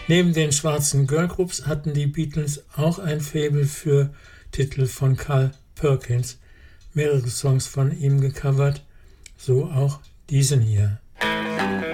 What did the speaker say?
Neben den schwarzen Girlgroups hatten die Beatles auch ein Faible für Titel von Carl Perkins, mehrere Songs von ihm gecovert, so auch diesen hier.